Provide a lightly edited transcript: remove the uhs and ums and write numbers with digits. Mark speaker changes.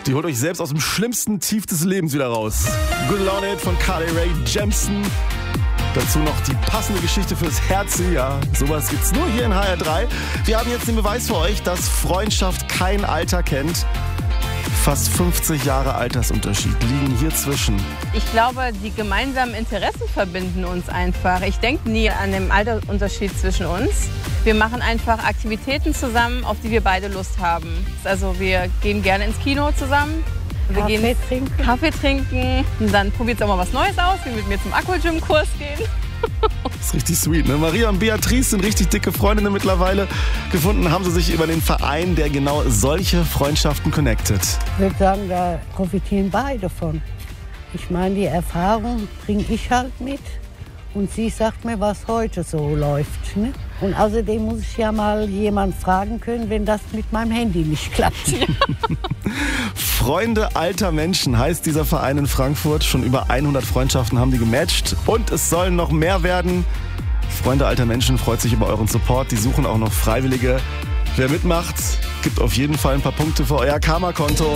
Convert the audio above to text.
Speaker 1: Die holt euch selbst aus dem schlimmsten Tief des Lebens wieder raus. Good Laune Hit von Carly Rae Jepsen. Dazu noch die passende Geschichte fürs Herz. Ja, sowas gibt's nur hier in HR3. Wir haben jetzt den Beweis für euch, dass Freundschaft kein Alter kennt. Fast 50 Jahre Altersunterschied liegen hier zwischen.
Speaker 2: Ich glaube, die gemeinsamen Interessen verbinden uns einfach. Ich denke nie an den Altersunterschied zwischen uns. Wir machen einfach Aktivitäten zusammen, auf die wir beide Lust haben. Also wir gehen gerne ins Kino zusammen. Wir gehen Kaffee trinken und dann probiert es auch mal was Neues aus, wie mit mir zum Aquagym-Kurs gehen.
Speaker 1: Das ist richtig sweet, ne? Maria und Beatrice sind richtig dicke Freundinnen mittlerweile. Gefunden haben sie sich über den Verein, der genau solche Freundschaften connectet.
Speaker 3: Ich würde sagen, da profitieren beide von. Ich meine, die Erfahrung bringe ich halt mit. Und sie sagt mir, was heute so läuft. Ne? Und außerdem muss ich ja mal jemanden fragen können, wenn das mit meinem Handy nicht klappt. Ja.
Speaker 1: Freunde alter Menschen heißt dieser Verein in Frankfurt. Schon über 100 Freundschaften haben die gematcht. Und es sollen noch mehr werden. Freunde alter Menschen freut sich über euren Support. Die suchen auch noch Freiwillige. Wer mitmacht, gibt auf jeden Fall ein paar Punkte für euer Karma-Konto.